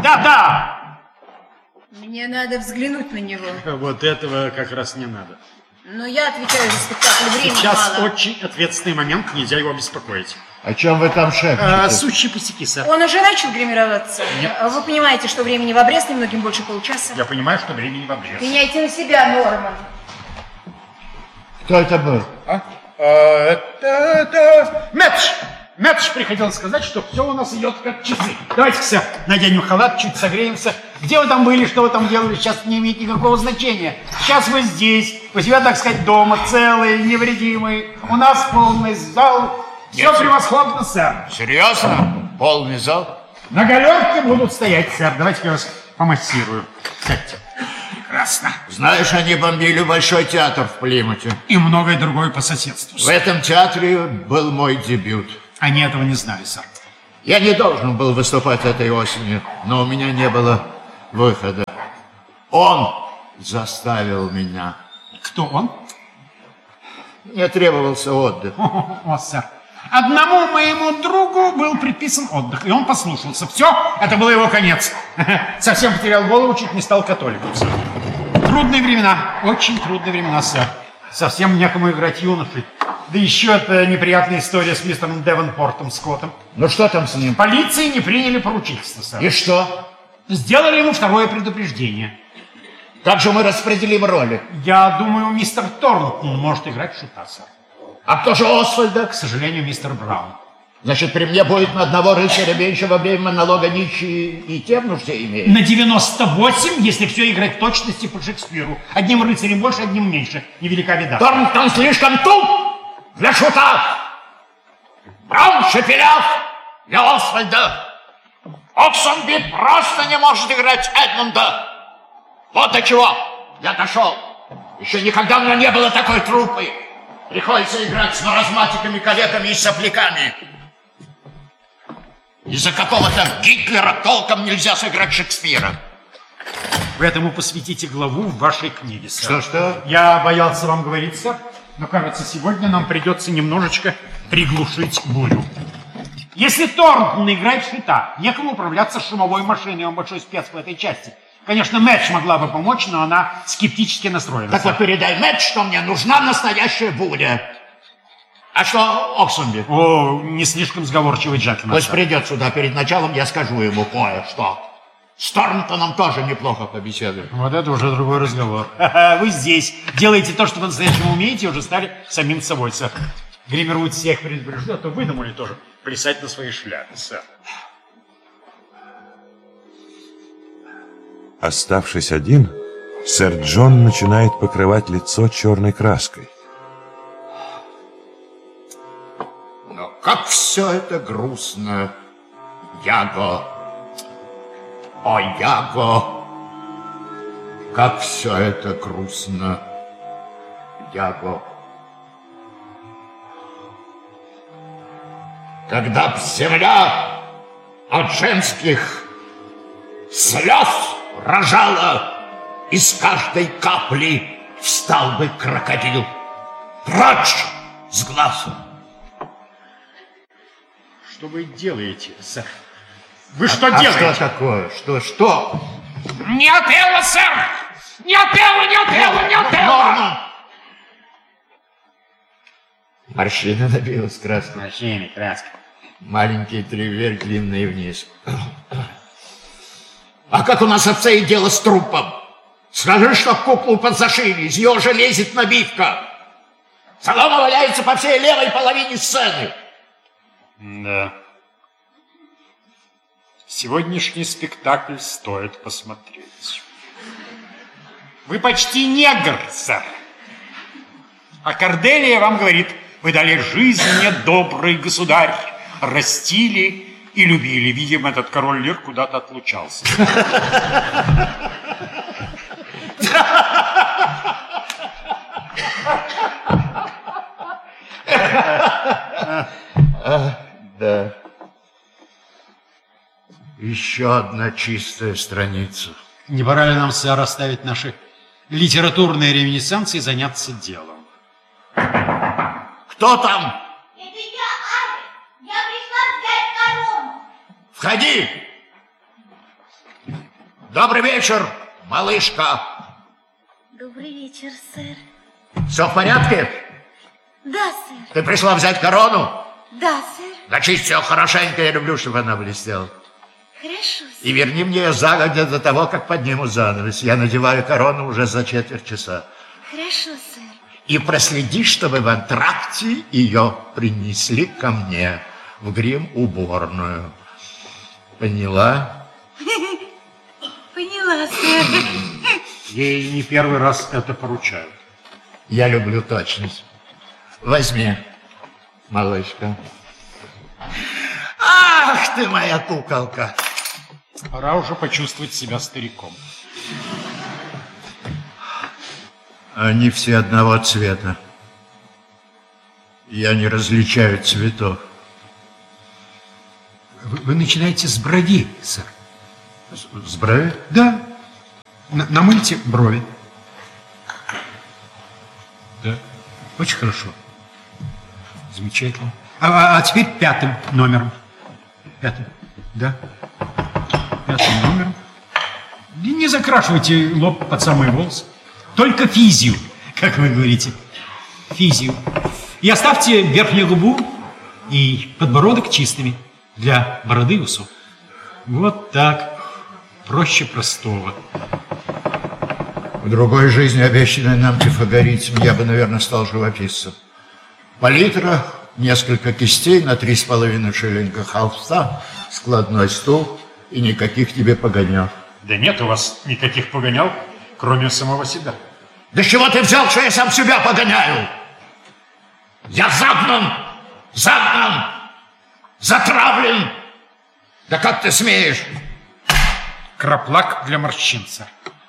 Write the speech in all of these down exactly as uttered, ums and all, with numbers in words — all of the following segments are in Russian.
Да, да! Мне надо взглянуть на него. Вот этого как раз не надо. Но я отвечаю за спектакль, времени Сейчас мало. очень ответственный момент, нельзя его беспокоить. О чем вы там шепчете? А, сущие пустяки, сэр. Он уже начал гримироваться. Нет. Вы понимаете, что времени в обрез, немногим больше получаса. Я понимаю, что времени в обрез. Меняйте на себя, Норман. Кто это был? А? А, это, это... Мэтч! Мэтч приходил сказать, что все у нас идет как часы. Давайте, сэр, наденем халат, чуть согреемся. Где вы там были, что вы там делали, сейчас не имеет никакого значения. Сейчас вы здесь, у себя, так сказать, дома, целые, невредимые. У нас полный зал. Все Нет, превосходно, сэр. Серьезно? Полный зал? На галерке будут стоять, сэр. Давайте я вас помассирую. Сядьте. Прекрасно. Знаешь, они бомбили Большой театр в Плимуте. И многое другое по соседству. В этом театре был мой дебют. Они этого не знали, сэр. Я не должен был выступать этой осенью, но у меня не было выхода. Он заставил меня. Кто он? Мне требовался отдых. О, о, сэр. Одному моему другу был предписан отдых, и он послушался. Все, это был его конец. Совсем потерял голову, чуть не стал католиком, сэр. Трудные времена, очень трудные времена, сэр. Совсем некому играть юношей. Да еще это неприятная история с мистером Девонпортом Скоттом. Ну что там с ним? Полиции не приняли поручительство, сэр. И что? Сделали ему второе предупреждение. Как же мы распределим роли? Я думаю, мистер Торнтон может играть шута, сэр. А кто же Освальда? К сожалению, мистер Браун. Значит, при мне будет на одного рыцаря меньше во время монолога Ницше, и тем нужде имеет. На девяносто восемь, если все играть в точности по Шекспиру. Одним рыцарем больше, одним меньше. Невелика беда. Торнтон слишком туп для шута. Браун Шепелев для Освальда. Оксенби просто не может играть Эдмунда. Вот до чего я дошел. Еще никогда у меня не было такой труппы. Приходится играть с маразматиками, калеками и сопляками. Из-за какого-то Гитлера толком нельзя сыграть Шекспира. Вы этому посвятите главу в вашей книге, сэр. Что-что? Я боялся вам говорить, сэр, но, кажется, сегодня нам придется немножечко приглушить бурю. Если Торнтон играет шута, некому управляться шумовой машиной, он большой спец по этой части. Конечно, Мэтч могла бы помочь, но она скептически настроена. Так вот передай Мэтч, что мне нужна настоящая буря. А что Оксенби? О, не слишком сговорчивый джентльмен. Пусть придет сюда перед началом, я скажу ему кое-что. С Торнтоном тоже неплохо побеседуем. Вот это уже другой разговор. Вы здесь делаете то, что по-настоящему умеете, и уже стали самим собой, сэр. Гримируют всех предупрежден, а то выдумали тоже плясать на своей шляпе, сэр. Оставшись один, сэр Джон начинает покрывать лицо черной краской. Но как все это грустно, Яго. О, Яго. Как все это грустно, Яго. Когда б земля от женских слез рожала, из каждой капли встал бы крокодил. Прочь с глаз! Что вы делаете, сэр? Вы что а, делаете? А что такое? Что, что? Не Отелло, сэр! Не Отелло, не Отелло, не Отелло! Морщина набилась краской. Морщины, краска. Маленькие три вверх, длинные вниз. А как у нас обстоит дело с трупом? Скажи, что куклу подзашили, из нее уже лезет набивка. Солома валяется по всей левой половине сцены. Да. Сегодняшний спектакль стоит посмотреть. Вы почти негр, сэр. А Корделия вам говорит: вы дали жизнь мне, добрый государь, растили и любили. Видимо, этот король Лир куда-то отлучался. Да. Еще одна чистая страница. Не пора ли нам, сэр, оставить наши литературные реминисценции и заняться делом? Кто там? Это я, Алекс. Я пришла взять корону. Входи! Добрый вечер, малышка. Добрый вечер, сэр. Все в порядке? Да, сэр. Ты пришла взять корону? Да, сэр. Начисть все хорошенько, я люблю, чтобы она блестела. Хорошо, сэр. И верни мне ее загодя до того, как подниму занавес. Я надеваю корону уже за четверть часа. Хорошо, сэр. И проследи, чтобы в антракте ее принесли ко мне в грим-уборную. Поняла? Поняла, сэр. Ей не первый раз это поручают. Я люблю точность. Возьми, малышка. Ах ты моя куколка! Пора уже почувствовать себя стариком. Они все одного цвета. Я не различаю цветов. Вы, вы начинаете с брови, сэр. С, с брови? Да. На, намыльте брови. Да. Очень хорошо. Замечательно. А, а, а теперь пятым номером. Пятым. Да. Пятым номером. И не закрашивайте лоб под самые волосы. Только физию, как вы говорите. Физию. И оставьте верхнюю губу и подбородок чистыми для бороды и усов. Вот так. Проще простого. В другой жизни, обещанной нам пифагорицем, я бы, наверное, стал живописцем. Палитра, несколько кистей на три с половиной шиллинга холста, складной стул и никаких тебе погонял. Да нет у вас никаких погонял, кроме самого себя. Да с чего ты взял, что я сам себя погоняю? Я загнан, загнан, затравлен. Да как ты смеешь? Краплак для морщин, сэр.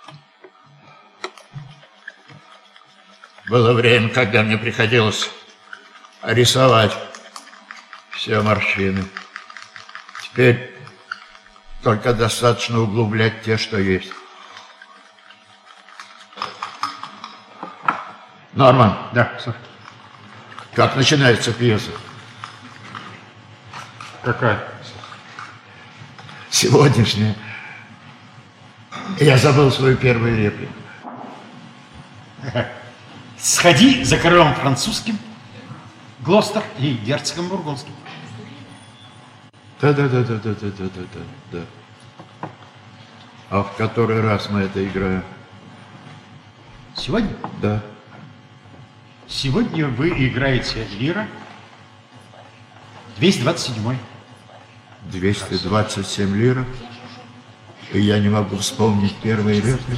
Было время, когда мне приходилось рисовать все морщины. Теперь только достаточно углублять те, что есть. Норман. Да, сэр. Как начинается пьеса? Какая? Сегодняшняя. Я забыл свою первую реплику. Сходи за королем французским, Глостер и герцогом бургундским. Да-да-да-да-да-да-да-да-да. А в который раз мы это играем? Сегодня? Да. Сегодня вы играете Лира двести двадцать седьмой. двести двадцать семь лиров. И я не могу вспомнить первые реплики.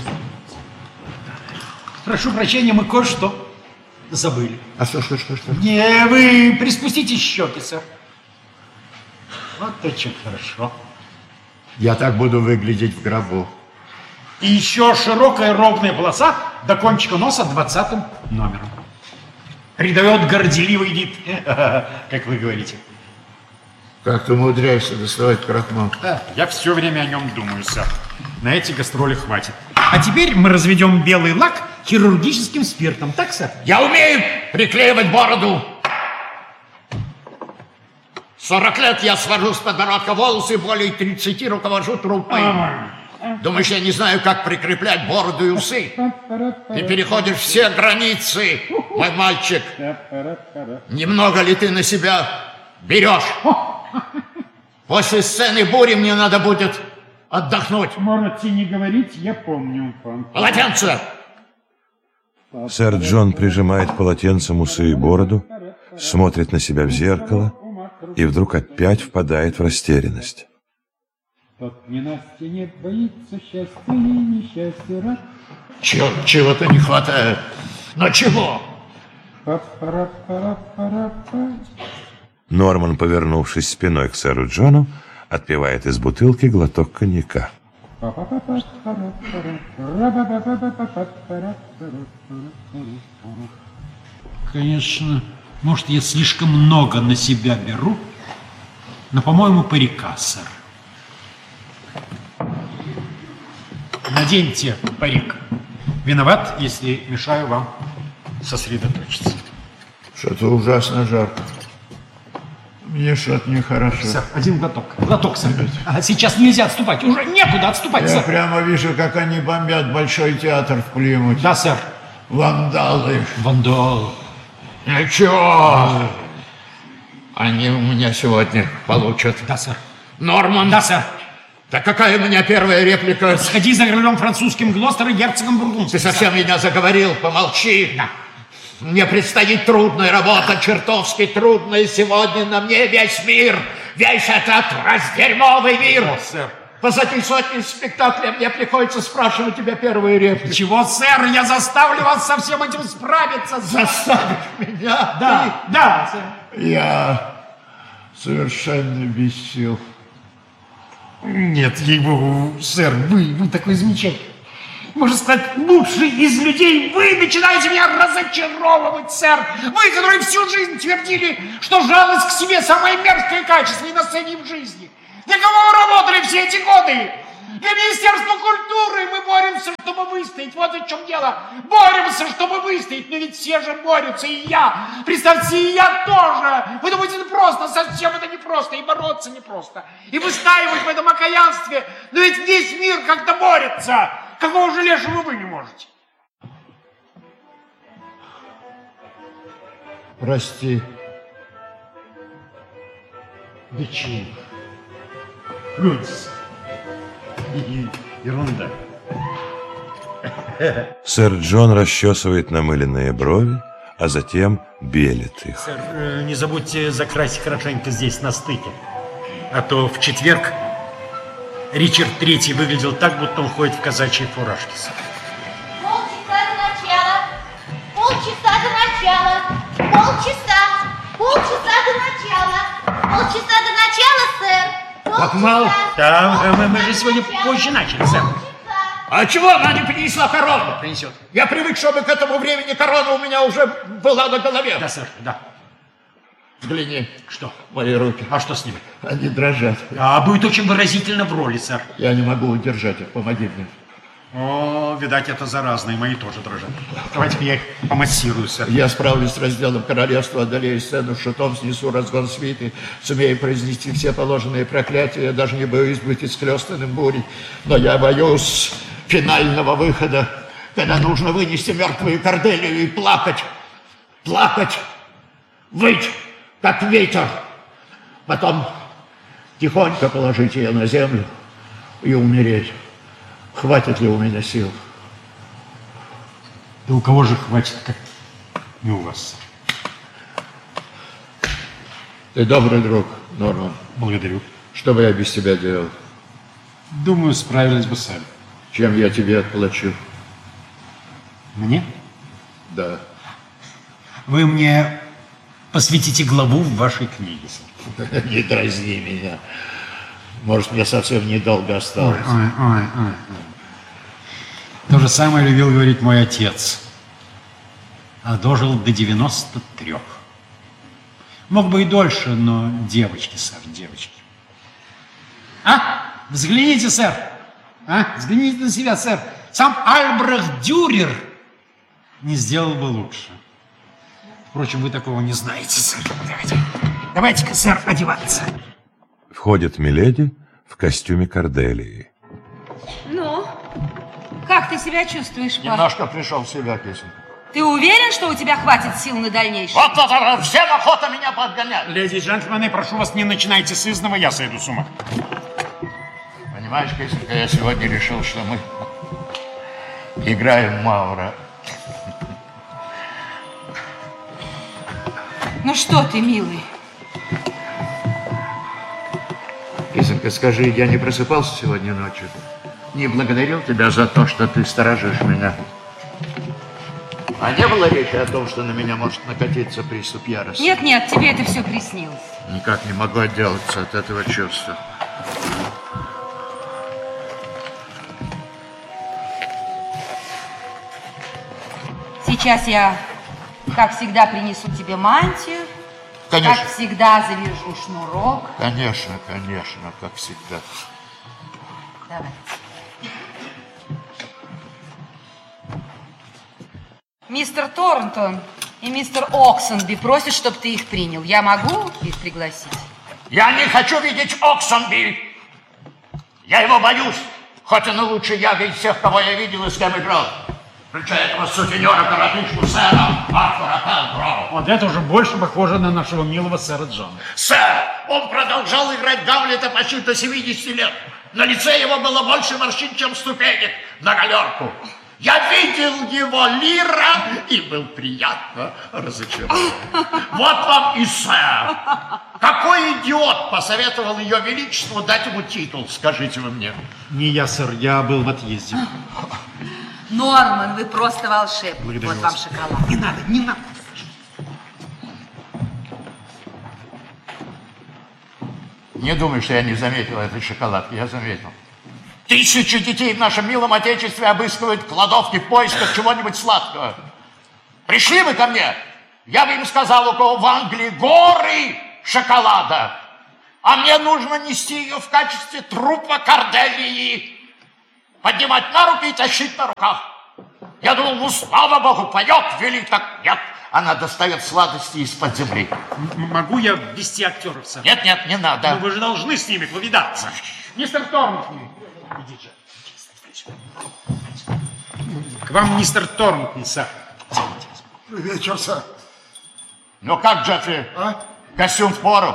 Прошу прощения, мы кое-что забыли. А что, что, что, что? Не, вы приспустите щеки, сэр. Вот очень хорошо. Я так буду выглядеть в гробу. И еще широкая ровная полоса до кончика носа двадцатым номером. Придает горделивый вид, как вы говорите. Как ты умудряешься доставать крахмал? Да, я все время о нем думаю, сэр. На эти гастроли хватит. А теперь мы разведем белый лак хирургическим спиртом, так, сэр? Я умею приклеивать бороду. Сорок лет я свожу с подбородка волосы, более тридцати руковожу труппой. Думаешь, я не знаю, как прикреплять бороду и усы? Ты переходишь все границы, мой мальчик. Немного ли ты на себя берешь? После сцены бури мне надо будет отдохнуть. Можете не говорить, я помню. Полотенце! Сэр Джон прижимает полотенцем усы и бороду, смотрит на себя в зеркало и вдруг опять впадает в растерянность. Тот ненастья не боится счастья и несчастья рад. Черт, чего-то не хватает. Но чего? Норман, повернувшись спиной к сэру Джону, отпивает из бутылки глоток коньяка. Конечно, может, я слишком много на себя беру, но, по-моему, парика, сэр. Наденьте парик. Виноват, если мешаю вам сосредоточиться. Что-то ужасно жарко. Мне что-то нехорошо. Сэр, один глоток. Глоток, сэр. А сейчас нельзя отступать. Уже некуда отступать, Я сэр. прямо вижу, как они бомбят Большой театр в Плимуте. Да, сэр. Вандалы. Вандал. Ничего. Они у меня сегодня получат. Да, сэр. Норман. Да, сэр. Да какая у меня первая реплика? Сходи за королем французским Глостер и герцогом бургундским. Ты совсем меня заговорил, помолчи. Да. Мне предстоит трудная работа, чертовски трудная. Сегодня на мне весь мир, весь этот раздерьмовый мир. О, сэр. Позади сотни спектаклей мне приходится спрашивать тебя первые реплики. Чего, сэр? Я заставлю вас со всем этим справиться. Заставишь меня? Да, да, сэр. Ты? Я совершенно без сил. Нет, ей-богу, сэр, вы, вы такой замечательный. Можно сказать, лучший из людей. Вы начинаете меня разочаровывать, сэр. Вы, которые всю жизнь твердили, что жалость к себе самое мерзкое качество и на сцене, и в жизни. Для кого вы работали все эти годы? Для Министерства культуры. Мы боремся, чтобы выстоять. Вот в чем дело. Боремся, чтобы выстоять. Но ведь все же борются, и я. Представьте, и я тоже. Вы думаете, это просто? Совсем это не просто. И бороться не просто. И выстаивать в этом окаянстве. Но ведь весь мир как-то борется. Какого же лешего вы не можете? Прости. Да чего? Люди. Ерунда. Сэр Джон расчесывает намыленные брови, а затем белит их. Сэр, э, не забудьте закрасить хорошенько здесь на стыке. А то в четверг Ричард Третий выглядел так, будто он ходит в казачьей фуражке. Сэр. Полчаса до начала. Полчаса до начала. Полчаса. Полчаса до начала. Полчаса до начала, сэр. Как мало? Да, мы, мы же сегодня позже начали, сэр. А чего она не принесла корону? Принесет. Я привык, чтобы к этому времени корона у меня уже была на голове. Да, сэр, да. Взгляни. Что? Мои руки. А что с ними? Они дрожат. А будет очень выразительно в роли, сэр. Я не могу удержать их. Помоги мне. О, видать, это заразно, и мои тоже дрожат. Давайте я их помассирую, сэр. Я справлюсь с разделом королевства, одолею сцену шутом, снесу разгон свиты, сумею произнести все положенные проклятия. Я даже не боюсь быть исхлестанным бурей. Но я боюсь финального выхода, когда нужно вынести мертвую Корделию и плакать. Плакать. Выть, как ветер. Потом тихонько положить ее на землю и умереть. Хватит ли у меня сил? Да у кого же хватит, как не у вас? Ты добрый друг, Норман. Благодарю. Что бы я без тебя делал? Думаю, справились бы сами. Чем я тебе отплачу? Мне? Да. Вы мне посвятите главу в вашей книге. Не дразни меня. Может, мне совсем недолго осталось. Ой, ой, ой, ой. То же самое любил говорить мой отец. А дожил до девяноста трех. Мог бы и дольше, но девочки, сэр, девочки. А? Взгляните, сэр. А? Взгляните на себя, сэр. Сам Альбрехт Дюрер не сделал бы лучше. Впрочем, вы такого не знаете, сэр. Давайте. Давайте-ка, сэр, одеваться. Входит миледи в костюме Корделии. Ну, как ты себя чувствуешь, пап? Немножко пришел в себя, песенка. Ты уверен, что у тебя хватит сил на дальнейшее? Вот это всем охота меня подгонять. Леди и джентльмены, прошу вас, не начинайте с изного, я сойду с ума. Понимаешь, песенка, я сегодня решил, что мы играем Маура. Ну что ты, милый? Песенка, скажи, я не просыпался сегодня ночью? Не благодарил тебя за то, что ты сторожишь меня? А не было речи о том, что на меня может накатиться приступ ярости? Нет, нет, тебе это все приснилось. Никак не могу отделаться от этого чувства. Сейчас я, как всегда, принесу тебе мантию. Конечно. Как всегда, завяжу шнурок. Конечно, конечно, как всегда. Давай. Мистер Торнтон и мистер Оксенби просят, чтобы ты их принял. Я могу их пригласить? Я не хочу видеть Оксенби. Я его боюсь, хоть он и лучший яга из всех, кого я видел и с кем играл. Включая этого сутенера-коротышку сэра Артура Пелгроу. Вот это уже больше похоже на нашего милого сэра Джона. Сэр, он продолжал играть Гамлета почти до семидесяти лет. На лице его было больше морщин, чем ступенек на галерку. Я видел его Лира и был приятно разочарован. Вот вам и сэр. Какой идиот посоветовал ее величеству дать ему титул, скажите вы мне? Не я, сэр, я был в отъезде. Норман, вы просто волшебник. Благодарю вот вас. вам шоколад. Не надо, не надо. Не думай, что я не заметил этой шоколадки, я заметил. Тысячи детей в нашем милом отечестве обыскивают кладовки в поисках чего-нибудь сладкого. Пришли вы ко мне, я бы им сказал, у кого в Англии горы шоколада, а мне нужно нести ее в качестве трупа Корделии, поднимать на руки и тащить на руках. Я думал, ну, слава богу, поет, велик, так нет. Она достает сладости из-под земли. М- могу я ввести актеров, сэр? Нет, нет, не надо. Ну, вы же должны с ними повидаться. Мистер Торнтон. Иди же. К вам мистер Торнтон, сэр. Вечер, сэр. Ну как, Джеффри? А? Костюм в пору?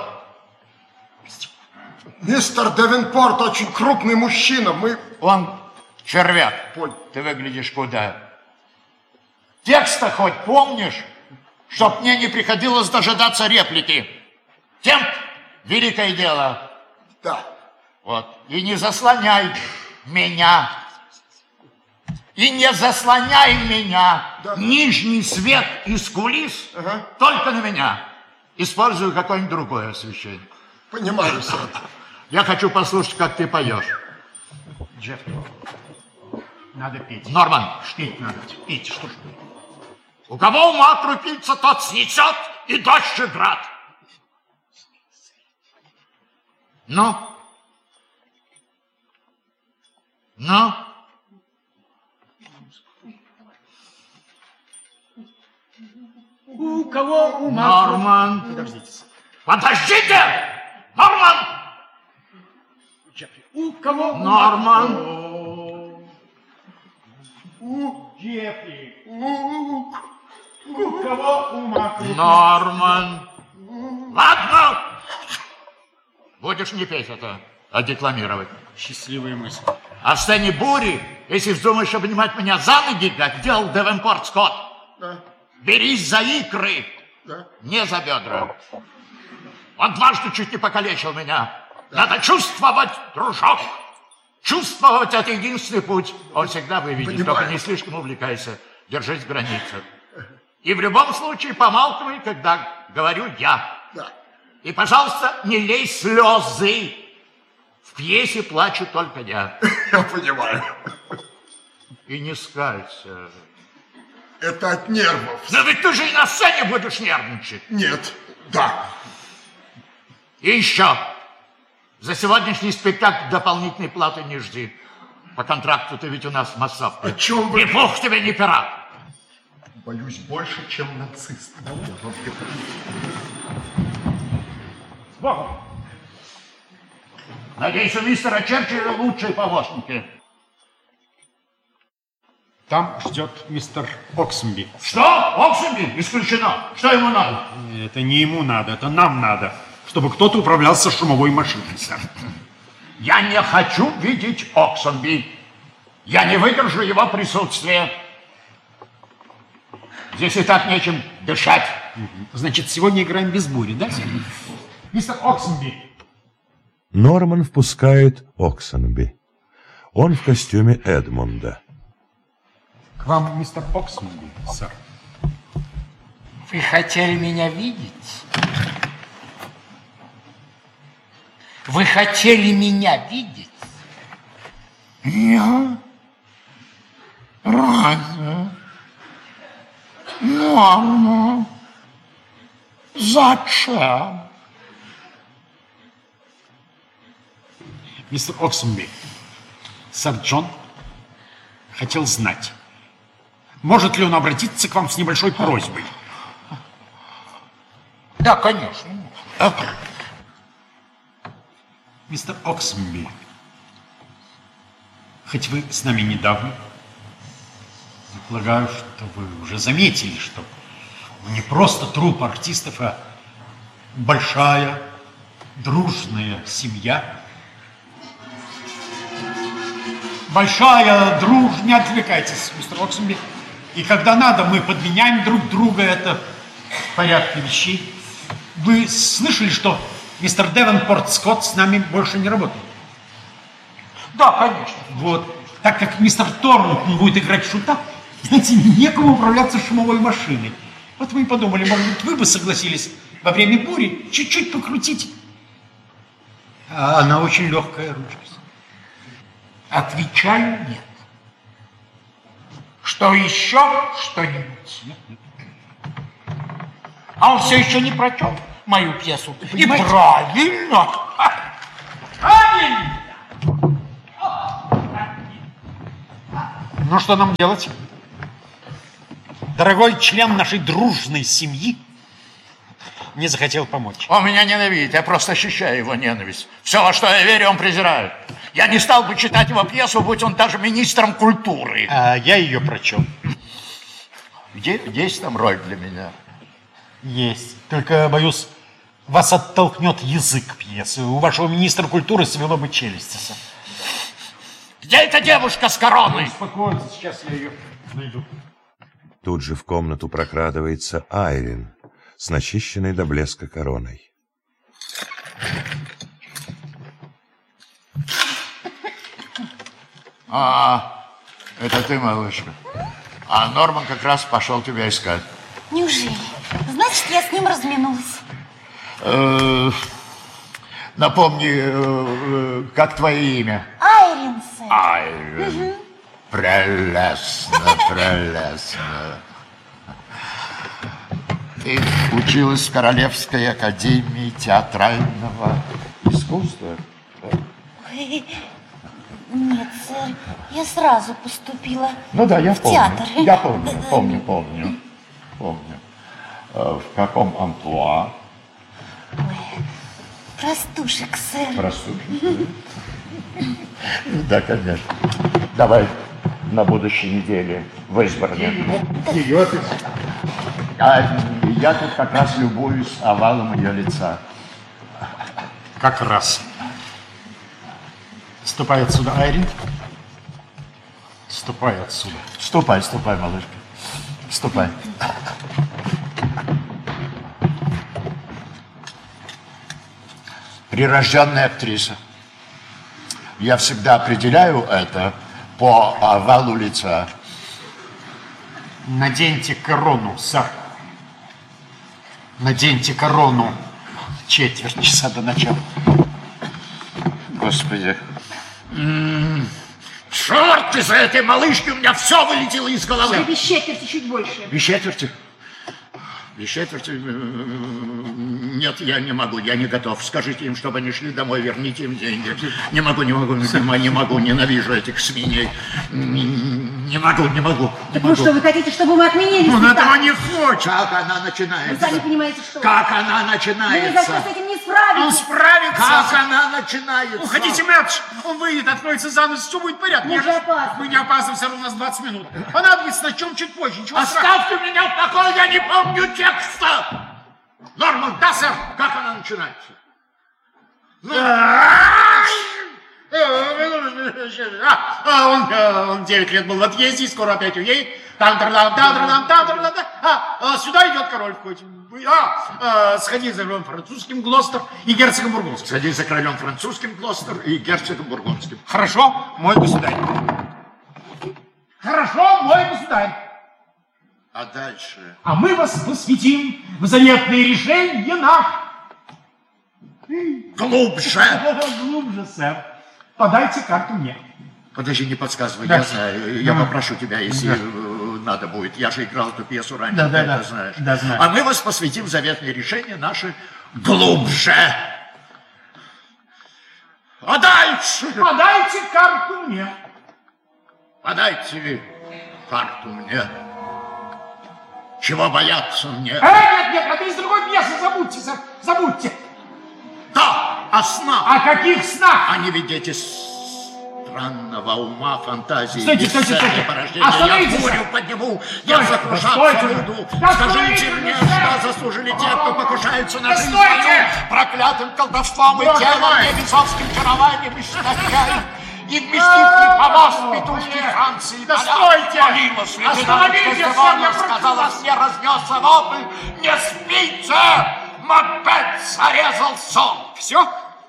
Мистер Девенпорт очень крупный мужчина. Мы... Он червяк. Понял. Ты выглядишь куда? Текста хоть помнишь? Чтоб мне не приходилось дожидаться реплики. Темп — великое дело. Да. Вот. И не заслоняй меня. И не заслоняй меня. Да. Нижний свет из кулис Ага. только на меня. Использую какое-нибудь другое освещение. Понимаю, сэр. Я хочу послушать, как ты поешь. Джеффри, надо петь. Норман, Петь надо. Петь, что ж. у кого ума крупица, тот снесет и дождь и град. Ну? Ну? У кого ума... Норман. Подождите, сэр. Подождите! Норман! Джеффри, у кого... Норман! У Джеффри. У... У кого ума... Норман! Ладно! Будешь не петь это, а декламировать. Счастливая мысль. А в сцене бури, если вздумаешь обнимать меня за ноги, как делал Девенпорт Скотт, Да. берись за икры, Да. не за бедра. Он дважды чуть не покалечил меня. Надо чувствовать, дружок. Чувствовать — это единственный путь. Он всегда выведет, Понимаю. только не слишком увлекайся. Держись в границах. И в любом случае помалкивай, когда говорю я. Да. И, пожалуйста, не лей слезы. В пьесе плачу только я. Я понимаю. И не скалься. Это от нервов. Но ведь ты же и на сцене будешь нервничать. Нет. Да. И еще. За сегодняшний спектакль дополнительной платы не жди. По контракту ты ведь у нас массовка. О чем вы? Ни пух тебе, ни пера. Боюсь больше, чем нацист. С Богом. Надеюсь, у мистера Черчилля лучшие помощники. Там ждет мистер Оксенби. Что? Оксенби? Исключено. Что ему надо? Это не ему надо, это нам надо. Чтобы кто-то управлялся шумовой машиной, сэр. Я не хочу видеть Оксенби. Я не выдержу его присутствия. Здесь и так нечем дышать. Значит, сегодня играем без бури, да, сэр? Мистер Оксенби. Норман впускает Оксенби. Он в костюме Эдмунда. К вам мистер Оксенби, сэр. Вы хотели меня видеть? Вы хотели меня видеть? Я? Разве? Норма. Зачем? Мистер Оксенби, сэр Джон хотел знать, может ли он обратиться к вам с небольшой просьбой. Да, конечно. Мистер Оксенби, хоть вы с нами недавно, я полагаю, что вы уже заметили, что не просто труппа артистов, а большая, дружная семья. Большая, дружная, не отвлекайтесь, мистер Оксенби. И когда надо, мы подменяем друг друга, это в порядке вещей. Вы слышали, что мистер Девенпорт Скотт с нами больше не работает? Да, конечно. Вот. Так как мистер Торнтон будет играть шута, знаете, некому управляться шумовой машиной. Вот мы и подумали, может быть, вы бы согласились во время бури чуть-чуть покрутить. А она очень легкая ручка. Отвечаю нет. Что еще что-нибудь? Нет, нет. А он все еще не прочел мою пьесу. И Понимаете? правильно. Правильно! Ну, что нам делать? Дорогой член нашей дружной семьи не захотел помочь. Он меня ненавидит, я просто ощущаю его ненависть. Все, во что я верю, он презирает. Я не стал бы читать его пьесу, будь он даже министром культуры. А я ее прочел. Где, есть там роль для меня? Есть. Только, боюсь, вас оттолкнет язык пьесы. У вашего министра культуры свело бы челюсти. Где эта девушка с короной? Успокойтесь, сейчас я ее найду. Тут же в комнату прокрадывается Айрин с начищенной до блеска короной. А, это ты, малышка. А Норман как раз пошел тебя искать. Неужели? Значит, я с ним разминулась. Э, напомни, э, как твое имя? Айрин, сэр. Айрин. Прелестно, прелестно. Ты училась в Королевской академии театрального искусства? Ой, нет, сэр, я сразу поступила Ну да, я в помню. театр. Я помню, помню, помню. Помню. Э, в каком амплуа? Ой, простушек, сэр. Простушек? Да, конечно. Давай на будущей неделе в Эсборне. Ее ты... А я тут как раз любуюсь овалом ее лица. Как раз. Ступай отсюда, Айрин. Ступай отсюда. Ступай, ступай, малышка. Ступай. Прирожденная актриса. Я всегда определяю это по овалу лица. Наденьте корону, сэр. Наденьте корону. Четверть часа до начала. Господи. М-м-м. Черт, из-за этой малышки у меня все вылетело из головы. Без четверти чуть больше. Без четверти? Без четверти? Нет, я не могу, я не готов. Скажите им, чтобы они шли домой, верните им деньги. Не могу, не могу, не, не могу, ненавижу этих свиней. Не, не могу, не могу. Не Так могу. ну что, вы хотите, чтобы мы отменили Он спектакль? этого не хочет. Как она Вы начинается? сами понимаете, что... Как она Вы ни за что начинается? с этим не Он справитесь. справится. Как она начинается? Уходите, Мэтч. Он выйдет, откроется занавес, все будет в порядке. Мы Я же же- опаздываем. Мы не опаздываем, все равно у нас двадцать минут. Понадобится на чем чуть позже, ничего страшного. Оставьте меня в покое, я не помню текста! Норман, Да, сэр. как она начинается? А, а, он, э, он девять лет был в отъезде, скоро опять уедет. Там-там-там, там-там-там, там-там-там. А, а, сюда идет король в коте. А, а, сходи за королем французским, Глостер и герцогом бургундским. Садись за королем французским, Глостер и герцогом бургундским. Хорошо, мой государь. Хорошо, мой государь. А дальше? А мы вас посвятим в заветные решения наши. Глубже! Глубже, сэр. Подайте карту мне. Подожди, не подсказывай, Да. я знаю. Я Да. попрошу тебя, если Да. э, надо будет. Я же играл эту пьесу раньше, Да, ты да, это да. знаешь. Да, знаю. А мы вас посвятим в заветные решения наши глубже. А дальше? Подайте карту мне. Подайте карту мне. Чего бояться мне? Э, нет, нет, это из другой пьесы, забудьте, сэр, забудьте. Да, о снах. О каких снах? Они ведь эти странного ума, фантазии, стойте, стойте, стойте. порождения. Остановитесь! Я бурю подниму, я сокрушаться стойте! буду. Да Скажите стойте, мне, да что заслужили те, кто покушаются на Да жизнь стойте! мою, проклятым колдовством и Боже телом, мой! небесовским чарованием и счастьем. И вместит ли помост петушки Франции? Да стойте! Молилась лейтенантка Остановитесь, Сдавана, я прошу сказала, вас! мне разнесся вопль. Не спите! Макбет зарезал сон. Все?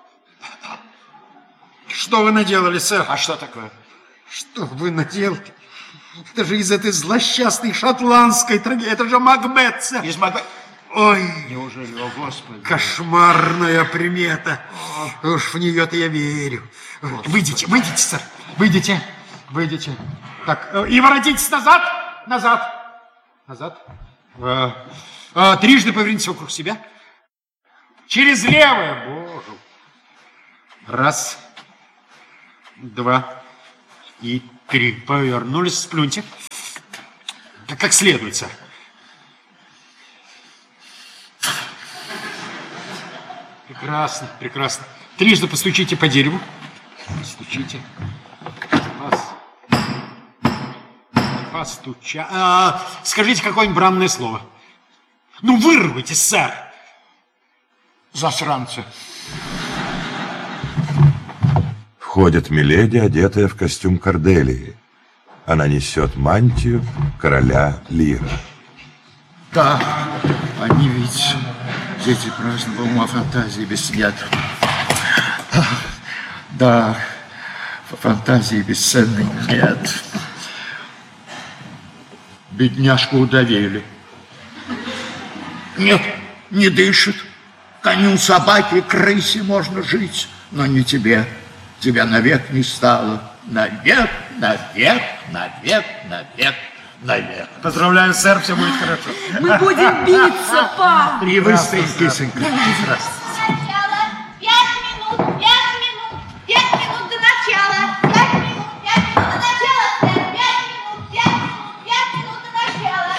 Что вы наделали, сэр? А что такое? Что вы наделали? Это же из этой злосчастной шотландской трагедии. Это же Макбет, сэр. Из Макбет? Ой, Неужели, о Господи? кошмарная примета. Уж в нее-то я верю. Выйдите, выйдите, сэр. Выйдите, выйдите. Так, э, и воротитесь назад, назад, назад. Э, э, трижды повернитесь вокруг себя. Через левое, боже. Раз, два и три. Повернулись, сплюньте. Как, как следует, сэр. Прекрасно, прекрасно. Трижды постучите по дереву. Постучите. Пос... Постуча... А, скажите какое-нибудь бранное слово. Ну, вырвайте, сэр. Засранцы. Входит миледи, одетая в костюм Корделии. Она несет мантию короля Лира. Да, они ведь дети праздного ума, фантазии без снят. Да, фантазии бесценной нет. Бедняжку удавили. Нет, не дышит. Коню, собаке, крысе можно жить, но не тебе. Тебя навек не стало. Навек, навек, навек, навек, навек. Поздравляю, сэр, все будет хорошо. Мы будем биться, па! И вы стоите, кисонька. Начало. Пять минут, пять минут, пять минут до начала. Пять минут, пять минут до начала, сэр. Пять минут, пять минут, пять минут до начала.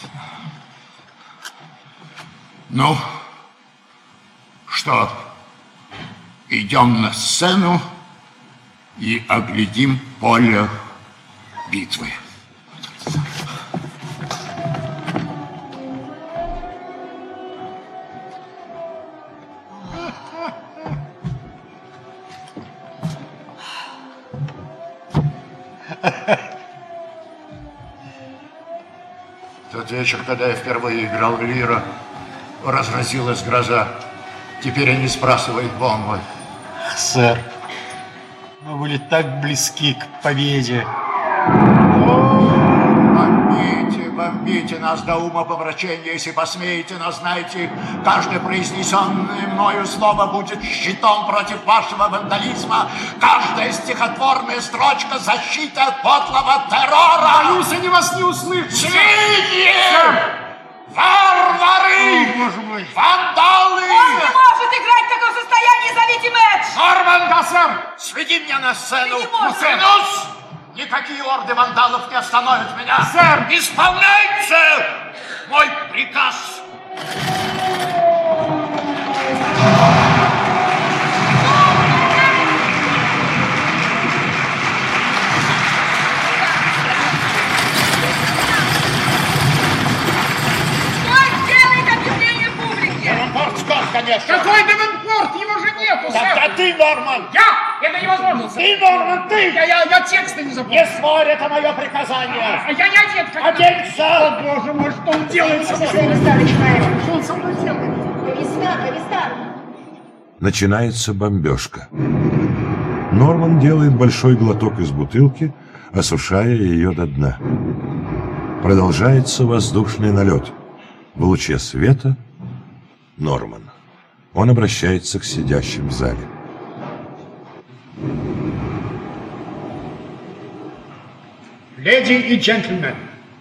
Ну, что, идем на сцену и оглядим поле битвы. Тот вечер, когда я впервые играл в Лира, разразилась гроза. Теперь они сбрасывают бомбы. Сэр, мы были так близки к победе. Бомбите, бомбите нас до ума помрачения, если посмеете, но знайте, каждое произнесенное мною слово будет щитом против вашего вандализма, каждая стихотворная строчка защита от подлого террора. Боюсь, они вас не услышат. Свиньи! Варвары! О, боже мой! Вандалы! Он не может играть в таком состоянии, зовите матч! Норман! Да, сэр! Сведи меня на сцену! Ты не можешь. Клянусь! Никакие орды вандалов не остановят меня! Сэр! Исполняйте мой приказ! Что делает объявление публике? Рапорт Скотт, конечно! Какой Девенпорт? Его же нету, сэр! Тогда ты, Норман! Я? Это невозможно, сэр! Ты, Норман, ты! Я, я, я текста не запомнил. Не спорь, это мое приказание! А я не одет, как... Оденься! О, боже мой, что он делает? Что он со мной делает? Авистан, Авистан. Начинается бомбежка. Норман делает большой глоток из бутылки, осушая ее до дна. Продолжается воздушный налет. В луче света Норман. Он обращается к сидящим в зале. Леди и джентльмены,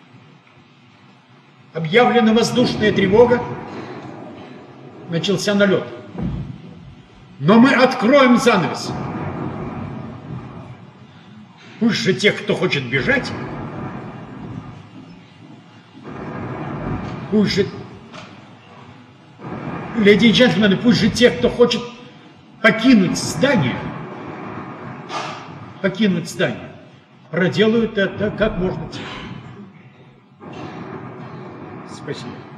объявлена воздушная тревога, начался налет. Но мы откроем занавес. Пусть же тех, кто хочет бежать, пусть же, леди и джентльмены, пусть же тех, кто хочет покинуть здание, покинуть здание, проделают это как можно тише. Спасибо.